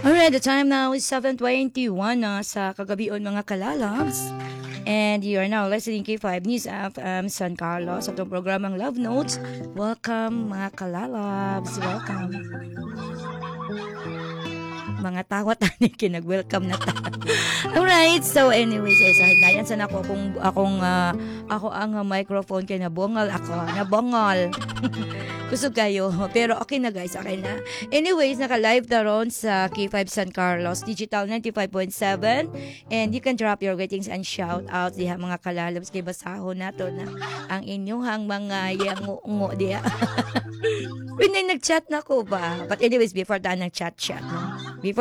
Alright, the time now is 7:21 na sa kagabion mga kalalabs. And you are now listening K5 News FM San Carlos sa itong programang Love Notes. Welcome mga kalalabs. Welcome. Mga tawa tani kinag-welcome na ta. Alright, so anyways, dayan sana ako ako ang microphone kay nabongal ako. Nabongal. Gusto kayo. Pero okay na guys, okay na. Anyways, naka-live na ron sa K5 San Carlos, Digital 95.7. And you can drop your greetings and shout out diha mga kalalabs kay basahon nato na ang inyong mga yango-ngo diha. Pinay nag-chat na ko ba? But anyways, before tayo nag-chat, no?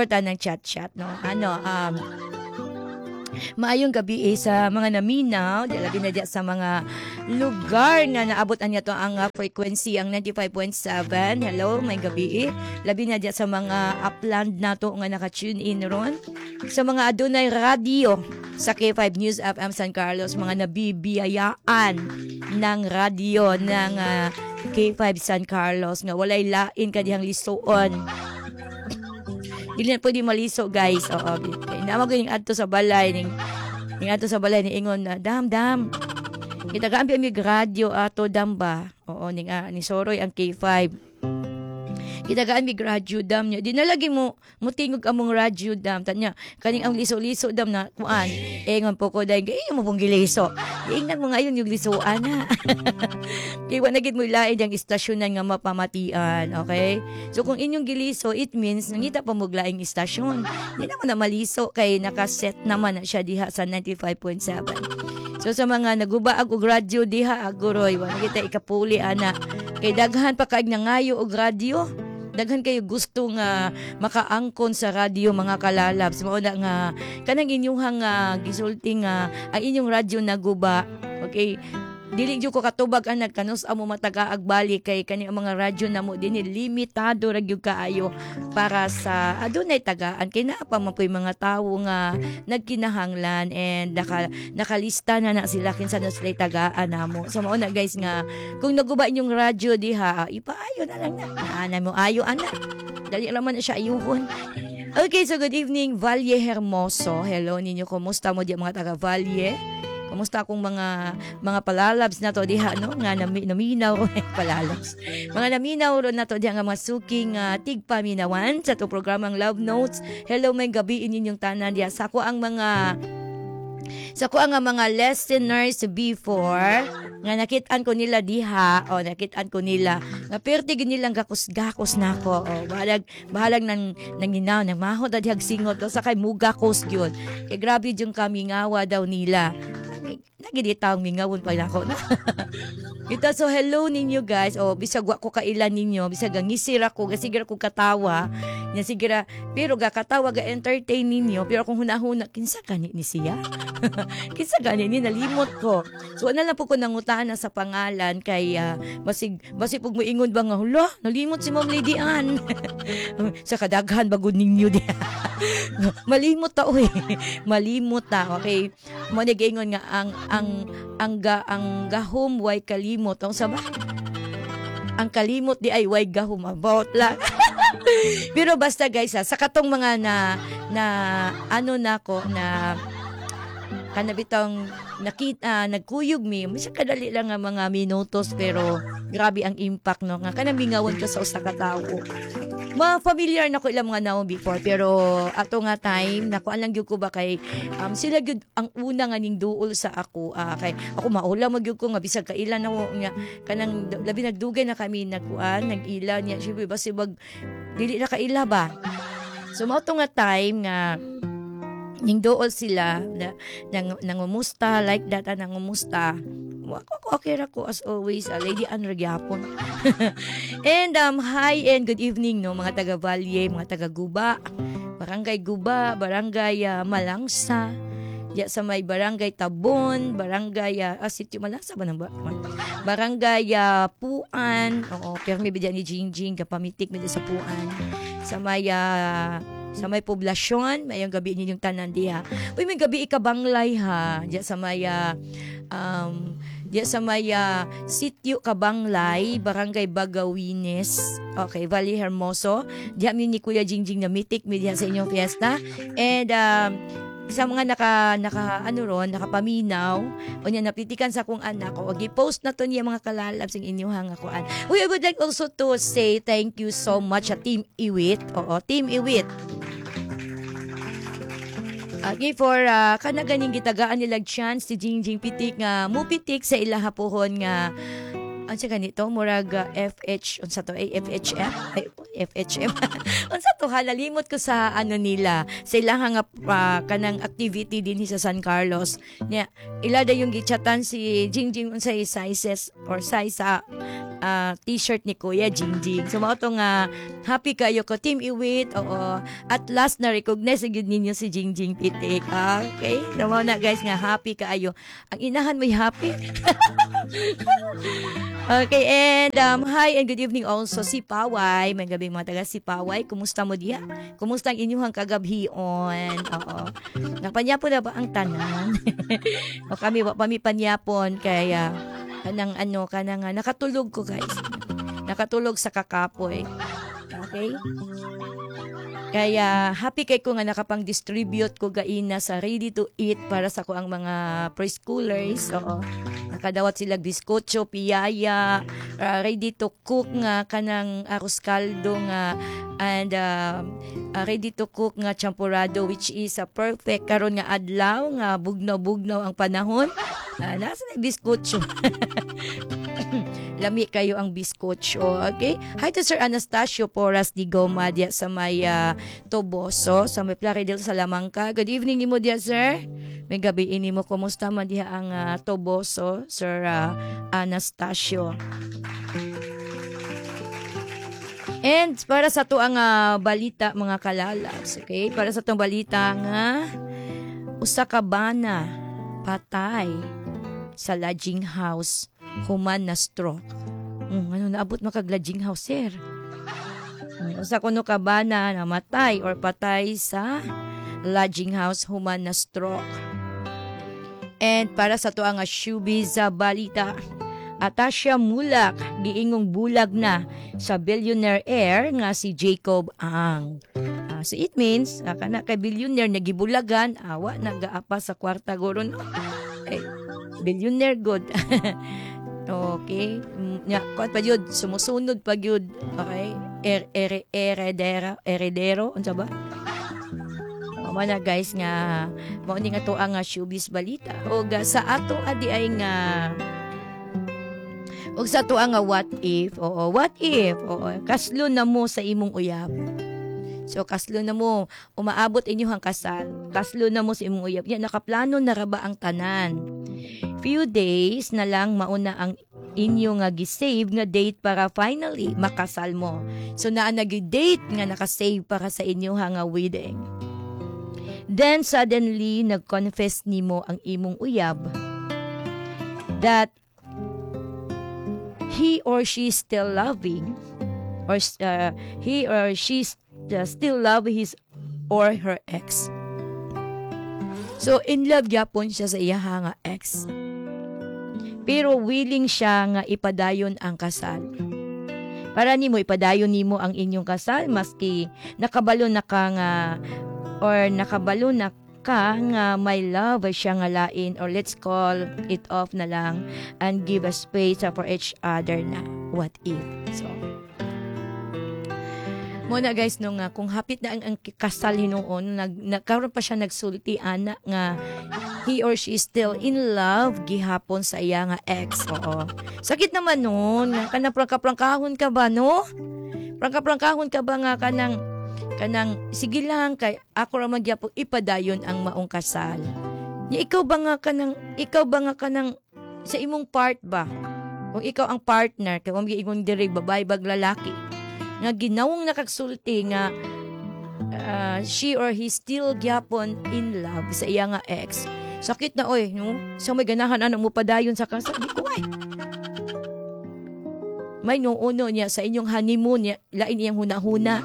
Maayong gabi sa mga naminaw, labi na sa mga lugar na naabot niya to ang frequency, ang 95.7. Hello, may gabi. Labi na sa mga upland na to nga naka-tune in ron. Sa mga adunay radio sa K5 News FM San Carlos, mga nabibiyayaan ng radio ng K5 San Carlos nga walay lain kadihang lisuon. Dili na pwede maliso guys. Oo. Naman ko yung adto sa balay ni ingon na dam. Kita gaampi mi radio ato dam ba. Oo ni Soroy ang K5. Kita gaan mi radio dam niya. Di na lagi mo tingog among radio dam tanya. Kaning ang liso-liso dam na kuan. Ingon po ko dahil mo pong giliso. Ingnan mo ngayon yung lisuan ha. Kaya nagit mo ilain yung istasyonan nga mapamatian. Okay? So kung inyong giliso, it means nangita pa mo laing istasyon. Hindi naman na maliso kay nakaset naman na siya diha sa 95.7. So sa mga nagubaag og radyo diha aguroy, wala kita ikapuli ana. Kay daghan pa kaig nangayo og radyo. Daghan kayo gusto nga makaangkon sa radyo mga kalalabs. Mao na nga kanang inyong gisulti nga ang inyong radyo naguba. Okay? Dili jud ko katubag ang nagkanus amo matagaag balik kay kani ang mga radyo namo dinhi limitado ra gyud kaayo para sa adunay tagaan kay naa pa man mga tawo nga nagkinahanglan and nakalista na sila kinsa na sila tagaan namo. So mao na guys nga kung naguba inyong radyo diha ipaayo na lang na mo ayo ana. Dali ra man na siya ayuhon. Okay, so good evening Valle Hermoso. Hello ninyo, kumusta mo di mga taga Valle? Kumusta akong mga palalabs na to diha no nga naminaw palalabs. Mga naminaw ron na to diha nga mga suking tigpaminawan sa to programang Love Notes. Hello may gabi inyong tanan diha sa ko ang mga listeners before nga nakitaan ko nila diha nakitaan ko nila nga perti nilang gakos-gakos nako bahalag nang nanginaw nang mahod dihag singot sa kay mugakos gyud kay grabe yung kamingawa daw nila. Nagiditang mingawon pa ako na. Ito, so hello ninyo guys. Bisag wa ko kailan ninyo. Bisag ngisira ko. Gasigira ko katawa. Sigira, pero katawa ga-entertain ninyo. Pero kung hunahuna, kinsa gani ni siya? Kinsa gani ni nalimot ko. So, ano lang po ko nangutaan sa pangalan kay basig pag moingon ba nga, hula, nalimot si Ma'am Lady Ann. Sa kadaghan bagod ninyo diya. Malimot ta, malimot ta. Okay. Manigingon nga ang gahom way kalimot. Ang saba? Ang kalimot di ay way gahom about lang. Pero basta guys sa katong mga na ano nako na kanabitang nagkuyog mi misa kadali lang nga mga minutos pero grabe ang impact no nga kanang mingawan ka sa usa ka tawo. Ma-familiar na ko ilang mga naon before pero ato nga time nako alang gyud ko ba kay sila gyud ang una nga ning duol sa ako kay ako maula magyud ko nga bisag kailan ako nga kanang labi nagdugay na kami nag-ila niya syempre basi wag dili na kaila ba. So mao to nga time nga ning dool sila nangumusta like that nangumusta okay ra ko as always Lady Ann Magyapon. And hi and good evening no mga taga Valle, mga taga Guba, Barangay Guba, Barangay Malangsa, sa may Barangay Tabon, Barangay Sitio Malangsa ba nang Barangay Puan, pero may bidya ni Jingjing kapamitik mi sa Puan. Sa may poblasyon, mayong gabi ninyong tanan diha. Uy, may gabi ikabanglay ha. Diya sa may Diya sa may Sitio Kabanglay, Barangay Bagawines. Okay, Valle Hermoso. Diya mi ni Kuya Jingjing na mitik mi diya sa inyong fiesta. And sa mga nakapaminaw, o niya napitikan sa akong anak ko, i-post na to niya mga kalalab sing inyong hangakuan. I would like also to say thank you so much sa Team Iwit. Oo, Team Iwit. Okay, for kanaganing gitagaan nilag chance si Jingjing Pitik nga mupitik sa ilaha pohon nga ansa ganito murag FH unsa to FHF FHM unsa to halalimot ko sa nila sa ilaha nga kanang activity din sa San Carlos nya ila da yung gichatan si Jingjing unsay sizes or size sa t-shirt ni Kuya Jingjing. So mao to nga happy kayo ko Team Iwit. Oo. At last na recognize gyud ninyo si Jingjing Pitik. Okay? Namo na guys nga happy kayo. Ang inahan mo'y happy. Okay, and hi and good evening also si Paway. May gabi mga taga si Paway. Kumusta mo diha? Kumusta ang inyong kagabhion? Oo. Napanyapon na ba ang tanan? O kami wa pamipanyapon kaya kanang nakatulog ko guys. Nakatulog sa kakapoy. Okay? Kaya happy kay ko nga nakapang-distribute ko gaina sa ready to eat para sa ko ang mga preschoolers. Oo. Nakadawat sila biskotso, piyaya, ready to cook nga kanang arroz caldo nga and ready to cook nga champurado which is perfect karon nga adlaw nga bugnaw-bugnaw ang panahon. Nasa na biskotso. Lami kayo ang biskotso, okay? Hi to Sir Anastasio Porras di Goma diya sa may Toboso, sa may Plaridel Salamanca. Good evening nimo diya, sir. May gabi ini mo, kumusta man diha ang Toboso, Sir Anastasio. And para sa to ang balita mga kalalabs, okay? Para sa tong balita nga usa ka bana patay sa lodging house human na stroke. Naabot makag lodging house, sir. Usa kuno ka bana namatay or patay sa lodging house human na stroke. And para sa to ang showbiz balita, Atasha Mulak giingong bulag na sa billionaire heir nga si Jacob Ang. So it means kana kay billionaire nagibulagan awa nagaapa sa kwarta guro no. Billionaire good. Okay. Nya kuat pa jud sumusunod pa jud. Okay. Heredero unsa ba? Mana guys nga mao ni nga to ang showbiz balita. O sa ato adi ay nga og sa to ang what if. Oo, what if? Oo, kaslo na mo sa imong uyab. So kaslo na mo umaabot inyong kasal. Kaslo na mo sa imong uyab. Ya nakaplano na ra ba ang tanan? Few days na lang mauna ang inyo nga gisave nga date para finally makasal mo. So naa nag-date nga nakasave para sa inyo nga wedding. Then suddenly nag-confess nimo ang imong uyab that he or she still loving or he or she still love his or her ex. So in love gyapon siya sa iya nga ex. Pero willing siya nga ipadayon ang kasal. Para nimo ipadayon nimo ang inyong kasal maski nakabalo na ka nga or nakabalo na ka nga may love siya nga lain or let's call it off na lang and give a space for each other na what if. So muna guys nung kung hapit na ang kasal hinuon nagkaroon pa siya nagsulti ana nga he or she is still in love gihapon sa iya nga ex. Oo. Sakit naman nun. Kanang prangka-prangkahon ka ba, no? Prangka-prangkahon ka ba nga kanang sige lang kay ako ra magyapon ipadayon ang maong kasal. Nya ikaw ba nga kanang sa imong part ba? Kung ikaw ang partner kay wag ingon diri babae bag lalaki nga ginawong nakagsulti nga she or he still gyapon in love sa iya nga ex. Sakit na oy, no? So may ganahan ano mo padayon sa kasal. Di ko ay. May noono niya sa inyong honeymoon niya, lain iyang huna-huna.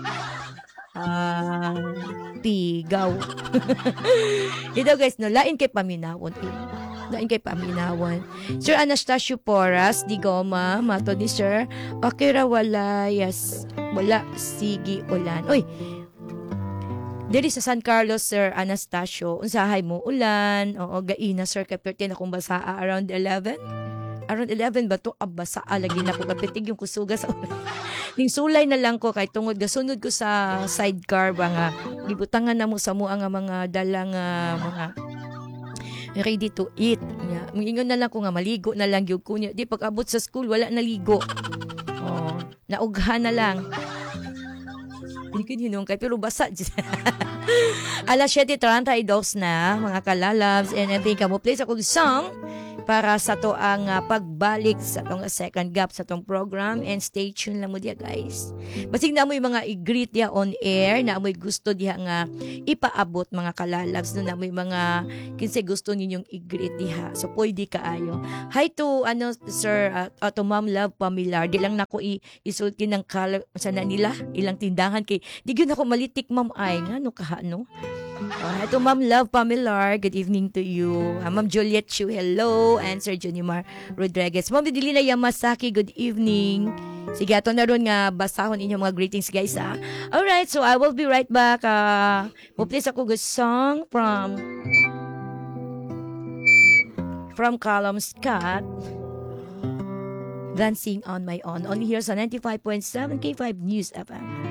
Tigaw. Ito guys, no, lain kay paminawon. Dain kay paminawan. Sir Anastasio Porras, di goma, mato ni Sir. Okay ra wala, yes. Wala, sige, ulan. Uy, diri sa San Carlos, Sir Anastasio, unsahay mo ulan. Oo, gaina, Sir, kapirti na kung basa around 11. Around 11 ba to? Basa, lagi na ko kapitig yung kusuga sa ulan. Ning sulay na lang ko kay tungod gasunod ko sa sidecar ba nga. Gibutangan na mo sa mo ang mga dalang mga ready to eat. Yeah. Mingon na lang ko nga maligo na lang gyud ko niya. Di pag abot sa school wala naligo. Oh, naughan na lang. Hindi ko hinong kay pero basa. Alas 7:32 na mga kalalabs and I think mo play sa kong song para sa to ang pagbalik sa tong second gap sa tong program and stay tuned lang mo dia guys. Basig na mo yung mga i-greet dia on air na amoy gusto dia nga ipaabot mga kalalabs no na mo yung mga kinsa gusto ninyong i-greet diha. So pwede kaayo. Hi to sir to Ma'am Love Pamilar. Di lang nako isulti ng color sa nila ilang tindahan kay di gyud ako malitik ma'am ay ngano kaha no. Ito Ma'am Love Pamilar, good evening to you. Ma'am Juliet Chu, hello. And Sir Junimar Rodriguez. Ma'am Didilina Yamasaki, good evening. Sige, ato na ron nga basahon inyong mga greetings guys ha. Alright, so I will be right back. Please ako good song from Callum Scott. Dancing on My Own. Only here sa 95.7 K5 News FM.